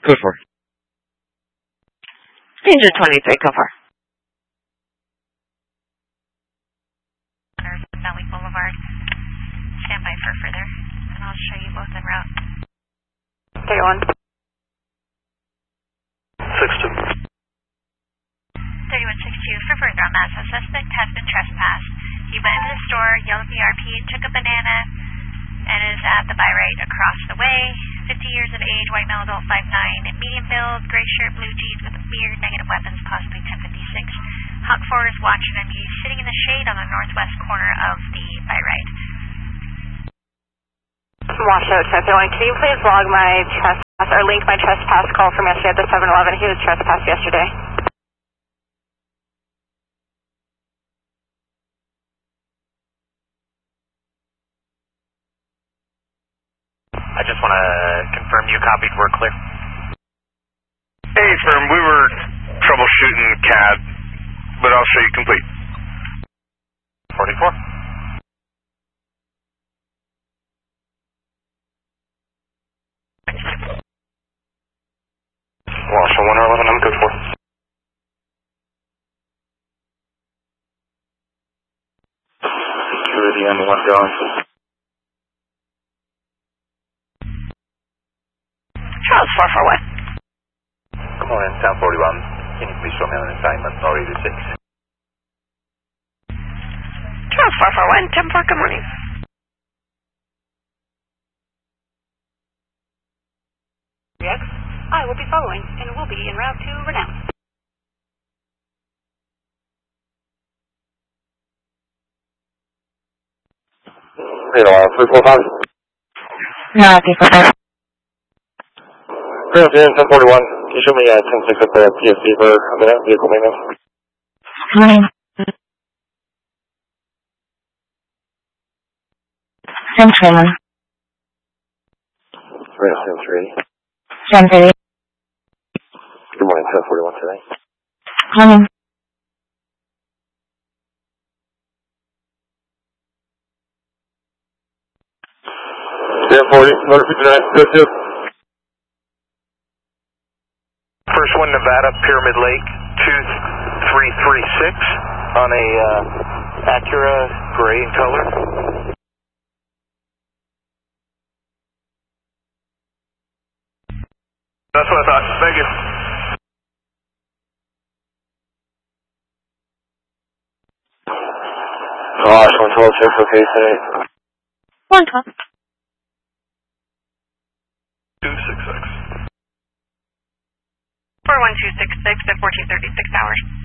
Code 4. Danger 23, go for. Valley Boulevard. Stand by for further, and I'll show you both en route. 31. 62. 3162, for further on that, so suspect has been trespassed. He went into the store, yelled at the RP, took a banana, and is at the buy right across the way. 50 years of age, white male adult, 5'9", medium build, gray shirt, blue jeans with a beard, negative weapons, possibly 1056. Hawk 4 is watching him. He's sitting in the shade on the northwest corner of the buy right. Washout, 1031. Can you please log my trespass, or link my trespass call from yesterday at the 7-Eleven? He was trespassed yesterday. I just want to confirm you copied, we're clear. Hey, firm, we were troubleshooting CAD, but I'll show you complete. 44. Wash on 111, I'm code 4. Security on the one going. Charles 441. Come on in, 1041. Can you please show me an assignment, Norrie 6? Charles 441, 10-4, good morning. Yes, I will be following, and will be en route to Renown. Radar, 345. No, okay, for that. Current in 1041. Can you show me 10-6 at the PSC for a minute, vehicle maintenance? Morning. 10-3. Right, 10-3. 10-3. Good morning, 1041 today. Morning. 1040, Motor 59, go to. First one, Nevada, Pyramid Lake, 2336 on a Acura, gray in color. That's what I thought. Thank you. Gosh, 112, okay, today. 112. 266. 41266 at 1436 hours.